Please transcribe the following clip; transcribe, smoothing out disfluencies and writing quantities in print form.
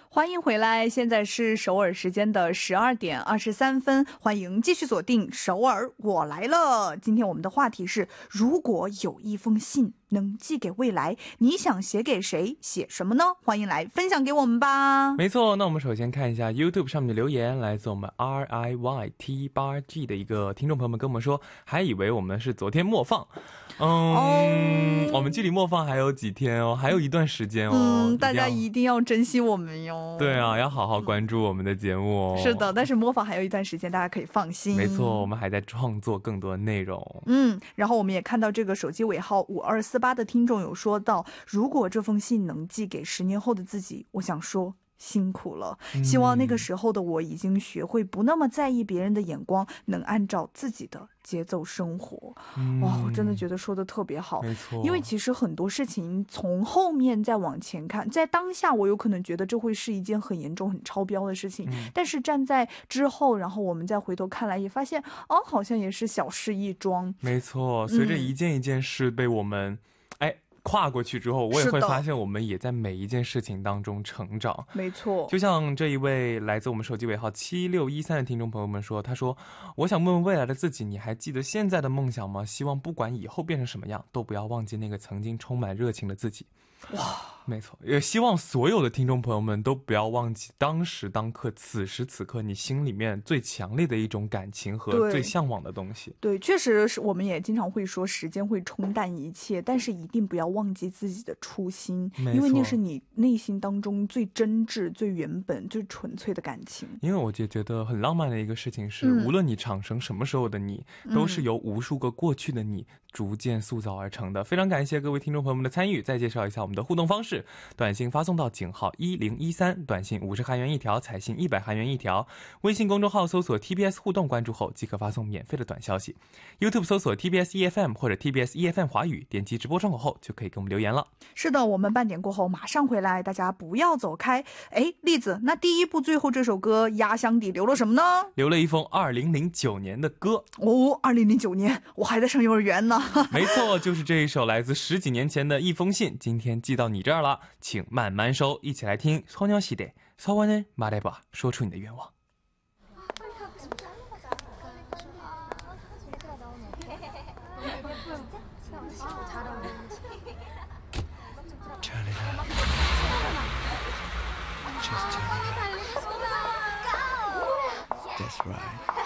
欢迎回来，现在是首尔时间的12点23分，欢迎继续锁定首尔我来了。今天我们的话题是，如果有一封信能寄给未来，你想写给谁，写什么呢？欢迎来分享给我们吧。 没错，那我们首先看一下 YouTube 上面的留言，来自我们 RIYT8G 的一个听众朋友们跟我们说，还以为我们是昨天默放。我们距离默放还有几天哦，还有一段时间哦。 大家一定要珍惜我们哟。 对啊，要好好关注我们的节目哦。 是的，但是默放还有一段时间，大家可以放心。 没错，我们还在创作更多的内容。 然后我们也看到这个手机尾号5248的听众有说到，如果这封信能寄给10年后的自己，我想说辛苦了，希望那个时候的我已经学会不那么在意别人的眼光，能按照自己的节奏生活。哇，我真的觉得说的特别好。 没错， 因为其实很多事情从后面再往前看，在当下我有可能觉得这会是一件很严重很超标的事情，但是站在之后，然后我们再回头看来，也发现好像也是小事一桩。 没错，随着一件一件事被我们跨过去之后，我也会发现我们也在每一件事情当中成长。 没错， 就像这一位来自我们手机尾号7613的听众朋友们说，他说，我想问问未来的自己，你还记得现在的梦想吗？希望不管以后变成什么样，都不要忘记那个曾经充满热情的自己。哇，没错，也希望所有的听众朋友们都不要忘记当时当刻此时此刻你心里面最强烈的一种感情和最向往的东西。 对，确实是，我们也经常会说时间会冲淡一切，但是一定不要忘记自己的初心，因为那是你内心当中最真挚最原本最纯粹的感情。 因为我就觉得很浪漫的一个事情是，无论你长成什么时候的你，都是由无数个过去的你逐渐塑造而成的。非常感谢各位听众朋友们的参与，再介绍一下我们的互动方式，短信发送到井号1013，短信50韩元一条，彩信100韩元一条，微信公众号搜索 TBS 互动，关注后即可发送免费的短消息， YouTube 搜索 TBS EFM 或者 TBS EFM 华语，点击直播窗口后就可以给我们留言了。 是的，我们半点过后马上回来，大家不要走开。栗子，那第一部最后这首歌压箱底留了什么呢？ 留了一封2009年的歌。 2009年我还在上幼儿园呢。 没错，就是这一首来自10几年前的一封信，今天寄到你这儿了，请慢慢收。一起来听소녀시대 서원을 말해봐，说出你的愿望。 That's right.